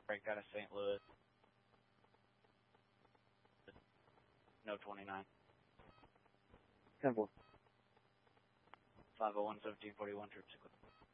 break out of St. Louis. No 29. 10-4. 501, 1741, troops equipped.